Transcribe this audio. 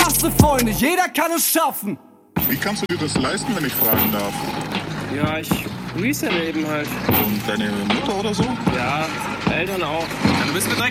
Masse Freunde, jeder kann es schaffen. Wie kannst du dir das leisten, wenn ich fragen darf? Ja, ich reselle eben halt. Und deine Mutter oder so? Ja, Eltern auch. Ja, du bist mir direkt